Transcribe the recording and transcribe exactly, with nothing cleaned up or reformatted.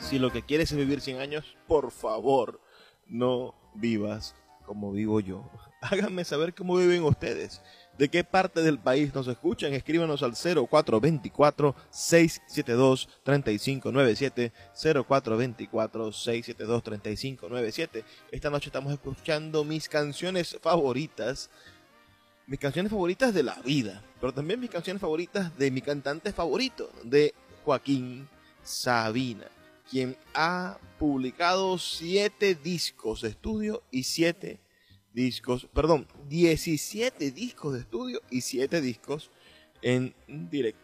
Si lo que quieres es vivir cien años, por favor, no vivas como vivo yo. Háganme saber cómo viven ustedes. ¿De qué parte del país nos escuchan? Escríbanos al cero cuatro dos cuatro, seis siete dos, tres cinco nueve siete, cero cuatro dos cuatro, seis siete dos, tres cinco nueve siete. Esta noche estamos escuchando mis canciones favoritas, mis canciones favoritas de la vida, pero también mis canciones favoritas de mi cantante favorito, de Joaquín Sabina, quien ha publicado siete discos de estudio y siete discos, perdón, diecisiete discos de estudio y siete discos en directo.